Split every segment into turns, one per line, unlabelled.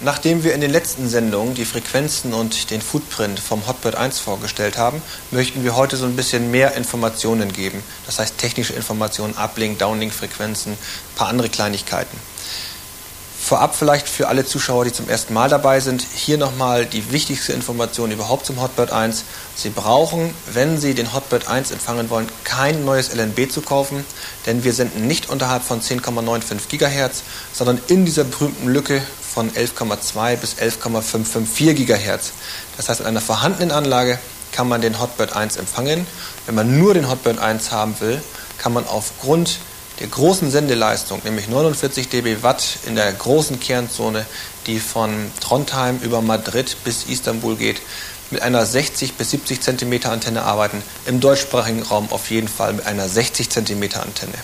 Nachdem wir in den letzten Sendungen die Frequenzen und den Footprint vom Hotbird 1 vorgestellt haben, möchten wir heute so ein bisschen mehr Informationen geben. Das heißt technische Informationen, Uplink, Downlink-Frequenzen, ein paar andere Kleinigkeiten. Vorab vielleicht für alle Zuschauer, die zum ersten Mal dabei sind, hier nochmal die wichtigste Information überhaupt zum Hotbird 1. Sie brauchen, wenn Sie den Hotbird 1 empfangen wollen, kein neues LNB zu kaufen, denn wir senden nicht unterhalb von 10,95 GHz, sondern in dieser berühmten Lücke von 11,2 bis 11,554 GHz. Das heißt, in einer vorhandenen Anlage kann man den Hotbird 1 empfangen. Wenn man nur den Hotbird 1 haben will, kann man aufgrund der großen Sendeleistung, nämlich 49 dB Watt in der großen Kernzone, die von Trondheim über Madrid bis Istanbul geht, mit einer 60 bis 70 cm Antenne arbeiten. Im deutschsprachigen Raum auf jeden Fall mit einer 60 cm Antenne.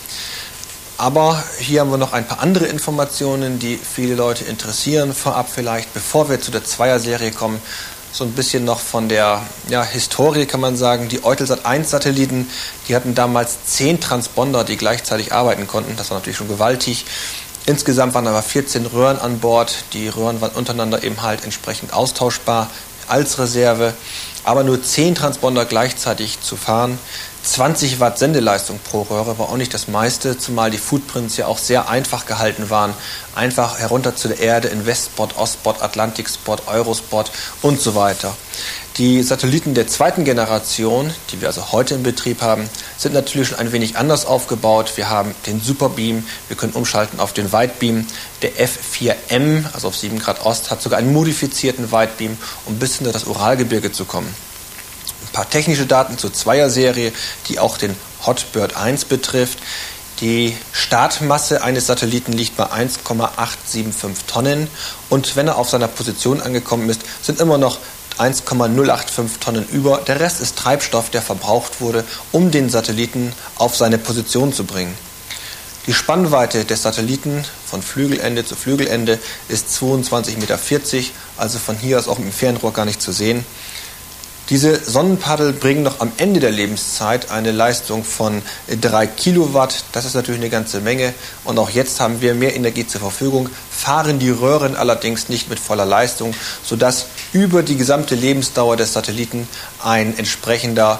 Aber hier haben wir noch ein paar andere Informationen, die viele Leute interessieren. Vorab vielleicht, bevor wir zu der Zweier-Serie kommen, so ein bisschen noch von der Historie kann man sagen. Die Eutelsat 1 Satelliten, die hatten damals 10 Transponder, die gleichzeitig arbeiten konnten. Das war natürlich schon gewaltig. Insgesamt waren aber 14 Röhren an Bord. Die Röhren waren untereinander eben halt entsprechend austauschbar als Reserve. Aber nur 10 Transponder gleichzeitig zu fahren. 20 Watt Sendeleistung pro Röhre war auch nicht das meiste, zumal die Footprints ja auch sehr einfach gehalten waren. Einfach herunter zu der Erde in Westspot, Ostspot, Atlantikspot, Eurospot und so weiter. Die Satelliten der zweiten Generation, die wir also heute in Betrieb haben, sind natürlich schon ein wenig anders aufgebaut. Wir haben den Superbeam, wir können umschalten auf den Widebeam. Der F4M, also auf 7 Grad Ost, hat sogar einen modifizierten Widebeam, um bis hinter das Uralgebirge zu kommen. Ein paar technische Daten zur Zweier-Serie, die auch den Hotbird 1 betrifft. Die Startmasse eines Satelliten liegt bei 1,875 Tonnen und wenn er auf seiner Position angekommen ist, sind immer noch 1,085 Tonnen über. Der Rest ist Treibstoff, der verbraucht wurde, um den Satelliten auf seine Position zu bringen. Die Spannweite des Satelliten von Flügelende zu Flügelende ist 22,40 Meter, also von hier aus auch mit dem Fernrohr gar nicht zu sehen. Diese Sonnenpaddel bringen noch am Ende der Lebenszeit eine Leistung von 3 Kilowatt. Das ist natürlich eine ganze Menge. Und auch jetzt haben wir mehr Energie zur Verfügung, fahren die Röhren allerdings nicht mit voller Leistung, sodass über die gesamte Lebensdauer des Satelliten ein entsprechender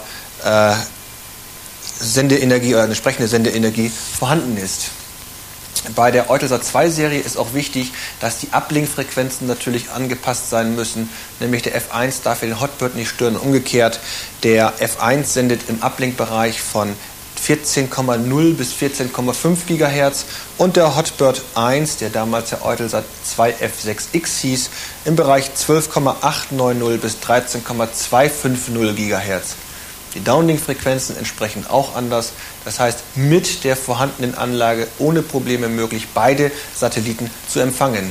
Sendeenergie oder eine entsprechende Sendeenergie vorhanden ist. Bei der Eutelsat 2 Serie ist auch wichtig, dass die Uplink-Frequenzen natürlich angepasst sein müssen. Nämlich der F1 darf den Hotbird nicht stören. Umgekehrt, der F1 sendet im Uplink-Bereich von 14,0 bis 14,5 GHz und der Hotbird 1, der damals der Eutelsat 2 F6X hieß, im Bereich 12,890 bis 13,250 GHz. Die Downlink-Frequenzen entsprechend auch anders. Das heißt, mit der vorhandenen Anlage ohne Probleme möglich, beide Satelliten zu empfangen.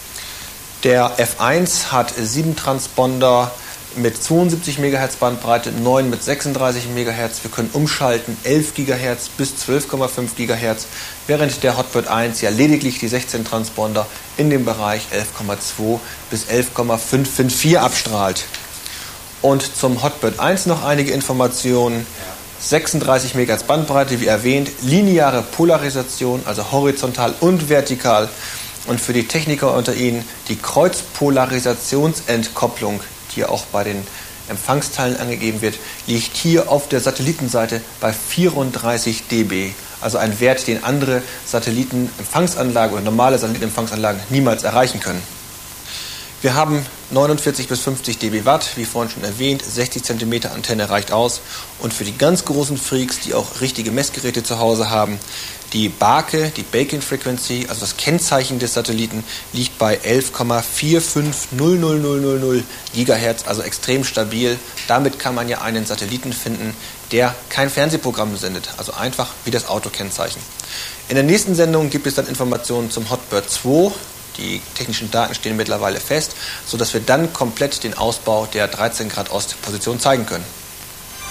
Der F1 hat 7 Transponder mit 72 MHz Bandbreite, 9 mit 36 MHz. Wir können umschalten 11 GHz bis 12,5 GHz, während der Hotbird 1 ja lediglich die 16 Transponder in dem Bereich 11,2 bis 11,554 abstrahlt. Und zum Hotbird 1 noch einige Informationen. 36 MHz Bandbreite, wie erwähnt, lineare Polarisation, also horizontal und vertikal. Und für die Techniker unter Ihnen die Kreuzpolarisationsentkopplung, die auch bei den Empfangsteilen angegeben wird, liegt hier auf der Satellitenseite bei 34 dB. Also ein Wert, den andere Satellitenempfangsanlagen oder normale Satellitenempfangsanlagen niemals erreichen können. Wir haben 49 bis 50 dB Watt, wie vorhin schon erwähnt, 60 cm Antenne reicht aus. Und für die ganz großen Freaks, die auch richtige Messgeräte zu Hause haben, die Bake, die Baking Frequency, also das Kennzeichen des Satelliten, liegt bei 11,450000 GHz, also extrem stabil. Damit kann man ja einen Satelliten finden, der kein Fernsehprogramm sendet, also einfach wie das Autokennzeichen. In der nächsten Sendung gibt es dann Informationen zum Hotbird 2. Die technischen Daten stehen mittlerweile fest, sodass wir dann komplett den Ausbau der 13 Grad Ost Position zeigen können.